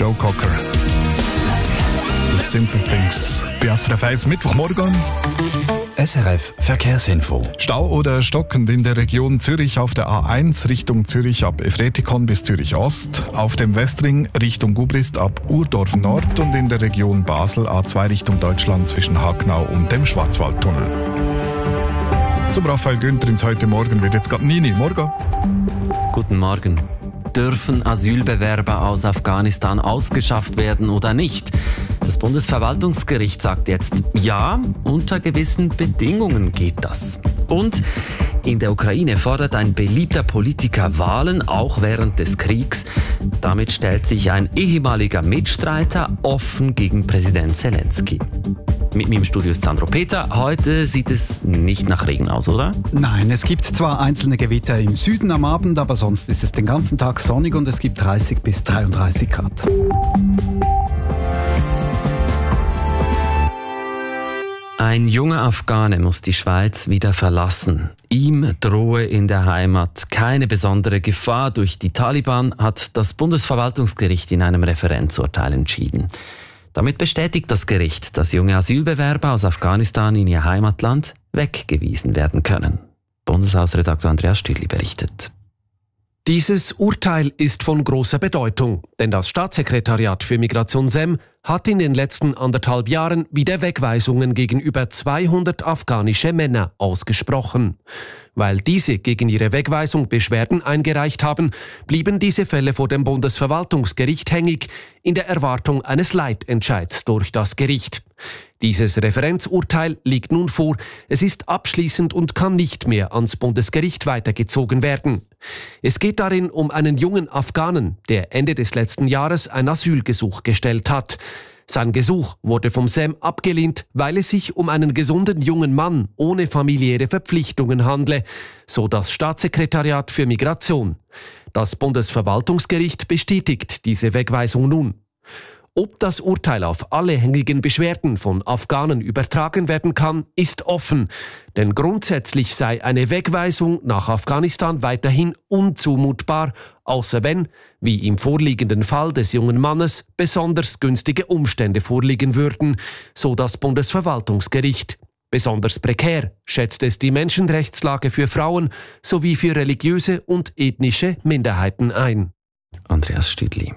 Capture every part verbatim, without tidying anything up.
Joe Cocker. The Simple Things. Bei S R F eins Mittwochmorgen. S R F Verkehrsinfo. Stau oder stockend in der Region Zürich auf der A eins Richtung Zürich ab Efretikon bis Zürich Ost, auf dem Westring Richtung Gubrist ab Urdorf Nord und in der Region Basel A zwei Richtung Deutschland zwischen Hacknau und dem Schwarzwaldtunnel. Zum Raphael Günther ins heute Morgen wird jetzt gerade Nini. Morgen. Guten Morgen. Dürfen Asylbewerber aus Afghanistan ausgeschafft werden oder nicht? Das Bundesverwaltungsgericht sagt jetzt ja, unter gewissen Bedingungen geht das. Und in der Ukraine fordert ein beliebter Politiker Wahlen, auch während des Kriegs. Damit stellt sich ein ehemaliger Mitstreiter offen gegen Präsident Zelensky. Mit mir im Studio ist Sandro Peter. Heute sieht es nicht nach Regen aus, oder? Nein, es gibt zwar einzelne Gewitter im Süden am Abend, aber sonst ist es den ganzen Tag sonnig und es gibt dreißig bis dreiunddreißig Grad. Ein junger Afghane muss die Schweiz wieder verlassen. Ihm drohe in der Heimat keine besondere Gefahr durch die Taliban, hat das Bundesverwaltungsgericht in einem Referenzurteil entschieden. Damit bestätigt das Gericht, dass junge Asylbewerber aus Afghanistan in ihr Heimatland weggewiesen werden können. Bundeshausredakteur Andreas Stüdli berichtet. Dieses Urteil ist von großer Bedeutung, denn das Staatssekretariat für Migration S E M hat in den letzten anderthalb Jahren wieder Wegweisungen gegen über zweihundert afghanische Männer ausgesprochen. Weil diese gegen ihre Wegweisung Beschwerden eingereicht haben, blieben diese Fälle vor dem Bundesverwaltungsgericht hängig, in der Erwartung eines Leitentscheids durch das Gericht. Dieses Referenzurteil liegt nun vor, es ist abschließend und kann nicht mehr ans Bundesgericht weitergezogen werden. Es geht darin um einen jungen Afghanen, der Ende des letzten Jahres ein Asylgesuch gestellt hat. Sein Gesuch wurde vom S E M abgelehnt, weil es sich um einen gesunden jungen Mann ohne familiäre Verpflichtungen handle, so das Staatssekretariat für Migration. Das Bundesverwaltungsgericht bestätigt diese Wegweisung nun. Ob das Urteil auf alle hängigen Beschwerden von Afghanen übertragen werden kann, ist offen. Denn grundsätzlich sei eine Wegweisung nach Afghanistan weiterhin unzumutbar, außer wenn, wie im vorliegenden Fall des jungen Mannes, besonders günstige Umstände vorliegen würden, so das Bundesverwaltungsgericht. Besonders prekär schätzt es die Menschenrechtslage für Frauen sowie für religiöse und ethnische Minderheiten ein. Andreas Stüdli.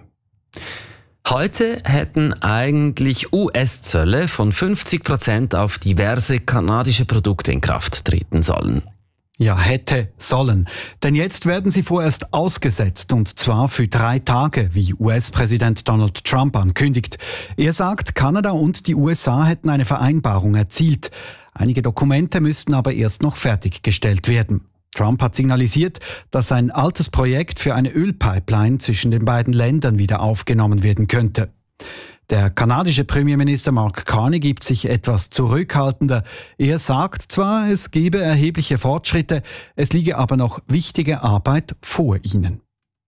Heute hätten eigentlich U S-Zölle von fünfzig Prozent auf diverse kanadische Produkte in Kraft treten sollen. Ja, hätte sollen. Denn jetzt werden sie vorerst ausgesetzt, und zwar für drei Tage, wie U S-Präsident Donald Trump ankündigt. Er sagt, Kanada und die U S A hätten eine Vereinbarung erzielt. Einige Dokumente müssten aber erst noch fertiggestellt werden. Trump hat signalisiert, dass ein altes Projekt für eine Ölpipeline zwischen den beiden Ländern wieder aufgenommen werden könnte. Der kanadische Premierminister Mark Carney gibt sich etwas zurückhaltender. Er sagt zwar, es gebe erhebliche Fortschritte, es liege aber noch wichtige Arbeit vor ihnen.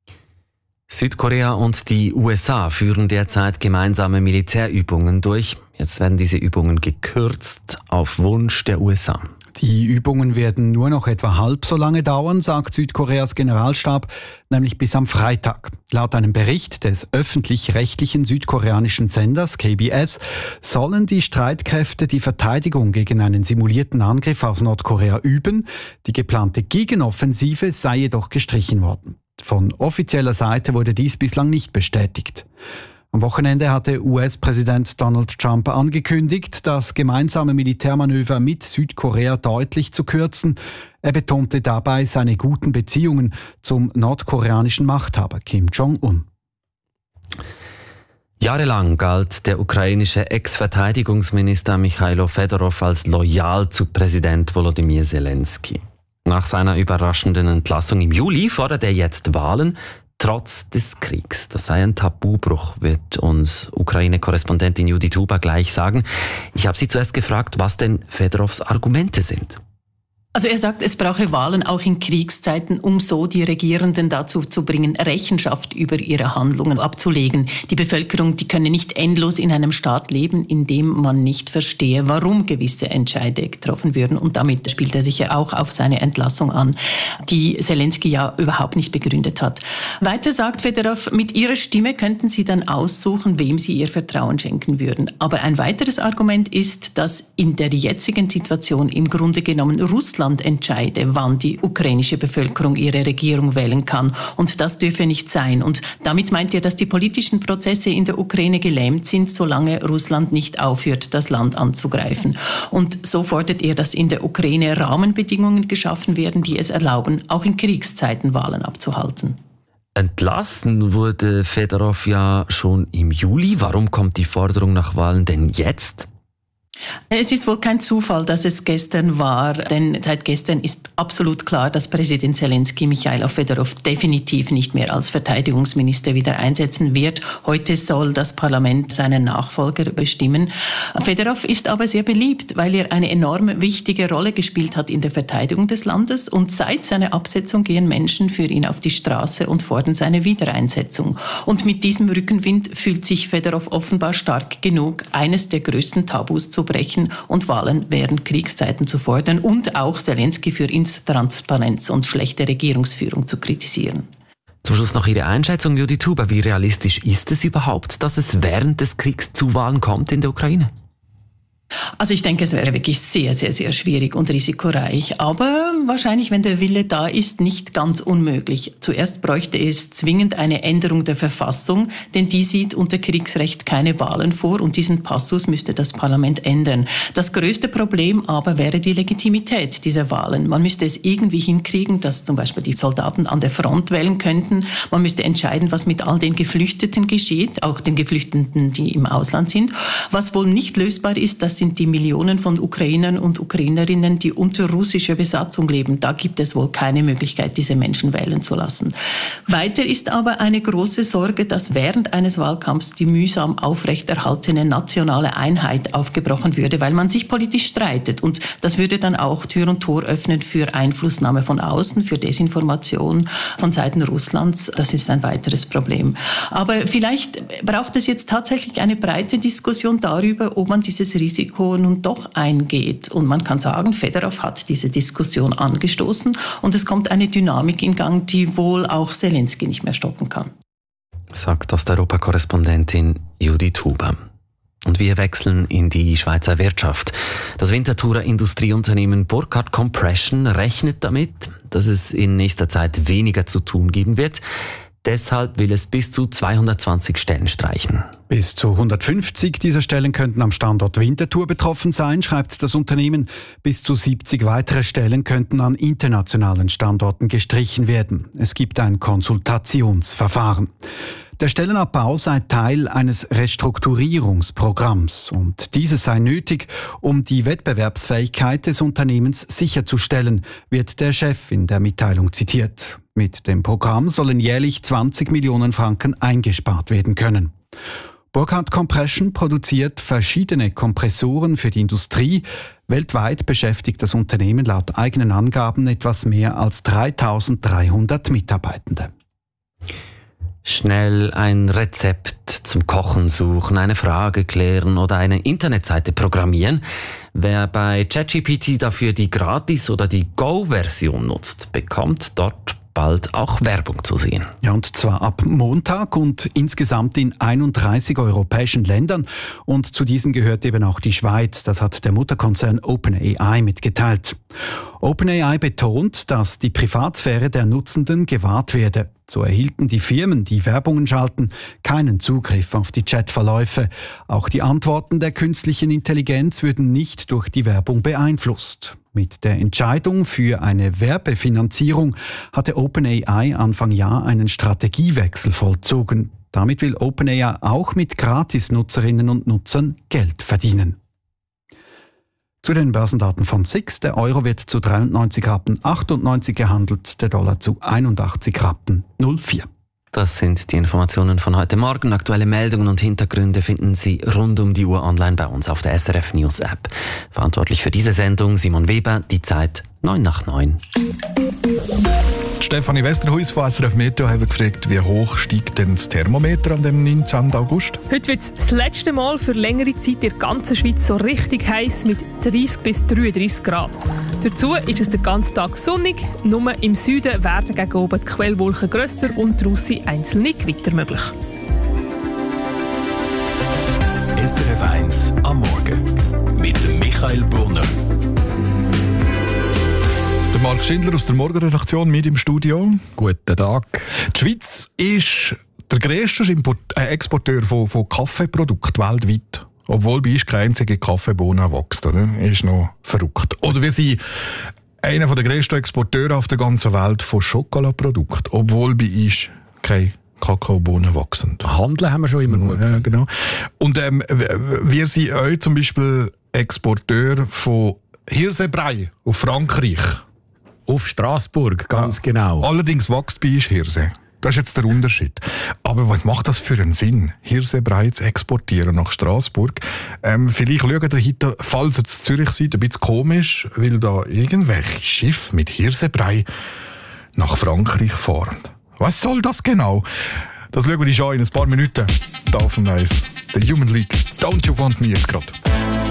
Südkorea und die U S A führen derzeit gemeinsame Militärübungen durch. Jetzt werden diese Übungen gekürzt auf Wunsch der U S A. Die Übungen werden nur noch etwa halb so lange dauern, sagt Südkoreas Generalstab, nämlich bis am Freitag. Laut einem Bericht des öffentlich-rechtlichen südkoreanischen Senders K B S sollen die Streitkräfte die Verteidigung gegen einen simulierten Angriff auf Nordkorea üben. Die geplante Gegenoffensive sei jedoch gestrichen worden. Von offizieller Seite wurde dies bislang nicht bestätigt. Am Wochenende hatte U S-Präsident Donald Trump angekündigt, das gemeinsame Militärmanöver mit Südkorea deutlich zu kürzen. Er betonte dabei seine guten Beziehungen zum nordkoreanischen Machthaber Kim Jong-un. Jahrelang galt der ukrainische Ex-Verteidigungsminister Michailo Fedorov als loyal zu Präsident Volodymyr Zelensky. Nach seiner überraschenden Entlassung im Juli fordert er jetzt Wahlen, trotz des Kriegs. Das sei ein Tabubruch, wird uns Ukraine-Korrespondentin Judith Huber gleich sagen. Ich habe sie zuerst gefragt, was denn Fedorovs Argumente sind. Also er sagt, es brauche Wahlen auch in Kriegszeiten, um so die Regierenden dazu zu bringen, Rechenschaft über ihre Handlungen abzulegen. Die Bevölkerung, die könne nicht endlos in einem Staat leben, in dem man nicht verstehe, warum gewisse Entscheide getroffen würden. Und damit spielt er sich ja auch auf seine Entlassung an, die Zelensky ja überhaupt nicht begründet hat. Weiter sagt Fedorov, mit ihrer Stimme könnten sie dann aussuchen, wem sie ihr Vertrauen schenken würden. Aber ein weiteres Argument ist, dass in der jetzigen Situation im Grunde genommen Russland entscheide, wann die ukrainische Bevölkerung ihre Regierung wählen kann. Und das dürfe nicht sein. Und damit meint er, dass die politischen Prozesse in der Ukraine gelähmt sind, solange Russland nicht aufhört, das Land anzugreifen. Und so fordert er, dass in der Ukraine Rahmenbedingungen geschaffen werden, die es erlauben, auch in Kriegszeiten Wahlen abzuhalten. Entlassen wurde Fedorov ja schon im Juli. Warum kommt die Forderung nach Wahlen denn jetzt? Es ist wohl kein Zufall, dass es gestern war, denn seit gestern ist absolut klar, dass Präsident Zelensky Michailo Fedorov definitiv nicht mehr als Verteidigungsminister wieder einsetzen wird. Heute soll das Parlament seinen Nachfolger bestimmen. Fedorov ist aber sehr beliebt, weil er eine enorm wichtige Rolle gespielt hat in der Verteidigung des Landes und seit seiner Absetzung gehen Menschen für ihn auf die Straße und fordern seine Wiedereinsetzung. Und mit diesem Rückenwind fühlt sich Fedorov offenbar stark genug, eines der größten Tabus zu brechen und Wahlen während Kriegszeiten zu fordern und auch Zelensky für Intransparenz und schlechte Regierungsführung zu kritisieren. Zum Schluss noch Ihre Einschätzung, Judith Huber. Wie realistisch ist es überhaupt, dass es während des Kriegs zu Wahlen kommt in der Ukraine? Also ich denke, es wäre wirklich sehr, sehr, sehr schwierig und risikoreich. Aber wahrscheinlich, wenn der Wille da ist, nicht ganz unmöglich. Zuerst bräuchte es zwingend eine Änderung der Verfassung, denn die sieht unter Kriegsrecht keine Wahlen vor und diesen Passus müsste das Parlament ändern. Das größte Problem aber wäre die Legitimität dieser Wahlen. Man müsste es irgendwie hinkriegen, dass zum Beispiel die Soldaten an der Front wählen könnten. Man müsste entscheiden, was mit all den Geflüchteten geschieht, auch den Geflüchteten, die im Ausland sind. Was wohl nicht lösbar ist, dass sind die Millionen von Ukrainern und Ukrainerinnen, die unter russischer Besatzung leben. Da gibt es wohl keine Möglichkeit, diese Menschen wählen zu lassen. Weiter ist aber eine große Sorge, dass während eines Wahlkampfs die mühsam aufrechterhaltene nationale Einheit aufgebrochen würde, weil man sich politisch streitet. Und das würde dann auch Tür und Tor öffnen für Einflussnahme von außen, für Desinformation von Seiten Russlands. Das ist ein weiteres Problem. Aber vielleicht braucht es jetzt tatsächlich eine breite Diskussion darüber, ob man dieses Risiko nun doch eingeht. Und man kann sagen, Fedorov hat diese Diskussion angestoßen und es kommt eine Dynamik in Gang, die wohl auch Zelensky nicht mehr stoppen kann. Sagt Osteuropa-Korrespondentin Judith Huber. Und wir wechseln in die Schweizer Wirtschaft. Das Winterthurer Industrieunternehmen Burkhardt Compression rechnet damit, dass es in nächster Zeit weniger zu tun geben wird. Deshalb will es bis zu zweihundertzwanzig Stellen streichen. Bis zu hundertfünfzig dieser Stellen könnten am Standort Winterthur betroffen sein, schreibt das Unternehmen. Bis zu siebzig weitere Stellen könnten an internationalen Standorten gestrichen werden. Es gibt ein Konsultationsverfahren. Der Stellenabbau sei Teil eines Restrukturierungsprogramms und dieses sei nötig, um die Wettbewerbsfähigkeit des Unternehmens sicherzustellen, wird der Chef in der Mitteilung zitiert. Mit dem Programm sollen jährlich zwanzig Millionen Franken eingespart werden können. Burkhardt Compression produziert verschiedene Kompressoren für die Industrie. Weltweit beschäftigt das Unternehmen laut eigenen Angaben etwas mehr als dreitausenddreihundert Mitarbeitende. Schnell ein Rezept zum Kochen suchen, eine Frage klären oder eine Internetseite programmieren. Wer bei ChatGPT dafür die Gratis- oder die Go-Version nutzt, bekommt dort bald auch Werbung zu sehen. Ja, und zwar ab Montag und insgesamt in einunddreißig europäischen Ländern. Und zu diesen gehört eben auch die Schweiz. Das hat der Mutterkonzern OpenAI mitgeteilt. OpenAI betont, dass die Privatsphäre der Nutzenden gewahrt werde. So erhielten die Firmen, die Werbungen schalten, keinen Zugriff auf die Chatverläufe. Auch die Antworten der künstlichen Intelligenz würden nicht durch die Werbung beeinflusst. Mit der Entscheidung für eine Werbefinanzierung hatte OpenAI Anfang Jahr einen Strategiewechsel vollzogen. Damit will OpenAI auch mit Gratis-Nutzerinnen und Nutzern Geld verdienen. Zu den Börsendaten von S I X. Der Euro wird zu dreiundneunzig Rappen achtundneunzig gehandelt, der Dollar zu einundachtzig Rappen null vier. Das sind die Informationen von heute Morgen. Aktuelle Meldungen und Hintergründe finden Sie rund um die Uhr online bei uns auf der S R F News App. Verantwortlich für diese Sendung Simon Weber, die Zeit neun nach neun. Stefanie Westerhuis von S R F Meteo haben gefragt, wie hoch steigt denn das Thermometer an dem neunzehnten August? Heute wird es das letzte Mal für längere Zeit in der ganzen Schweiz so richtig heiß mit dreißig bis dreiunddreißig Grad. Dazu ist es den ganzen Tag sonnig. Nur im Süden werden gegen oben die Quellwolken grösser und draussen einzelne Gewitter möglich. S R F eins am Morgen mit dem Michael Brunner. Der Marc Schindler aus der Morgenredaktion mit im Studio. Guten Tag. Die Schweiz ist der grösste Import- äh, Exporteur von, von Kaffeeprodukten weltweit. Obwohl bei uns keine einzige Kaffeebohne wächst. Oder? Ist noch verrückt. Oder wir sind einer der grössten Exporteure auf der ganzen Welt von Schokoladeprodukten. Obwohl bei uns keine Kakaobohnen wachsen. Handeln haben wir schon immer gut. Ja, genau. Und ähm, wir sind auch zum Beispiel Exporteur von Hirsebrei auf Frankreich. Auf Straßburg, ganz ja. genau. Allerdings wächst bei uns Hirse. Das ist jetzt der Unterschied. Aber was macht das für einen Sinn, Hirsebrei zu exportieren nach Straßburg? Ähm, vielleicht schaut ihr heute, falls ihr in Zürich seid, ein bisschen komisch, weil da irgendwelche Schiffe mit Hirsebrei nach Frankreich fahren. Was soll das genau? Das schauen wir schon in ein paar Minuten. Da auf dem Eis. The Human League. Don't You Want Me jetzt gerade.